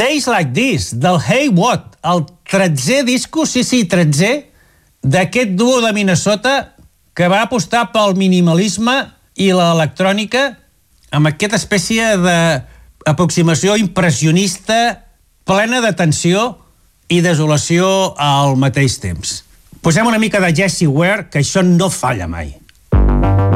Days Like This, del Hey What, el 13è disco, sí, 13è, d'aquest duo de Minnesota que va apostar pel minimalisme i l'electrònica amb aquesta espècie d'aproximació impressionista, plena de tensió i desolació al mateix temps. Posem una mica de Jessie Ware, que això no falla mai.